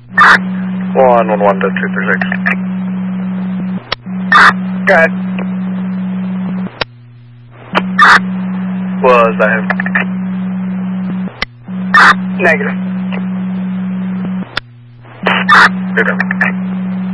111.236. Go ahead. Was that him? Negative. Good.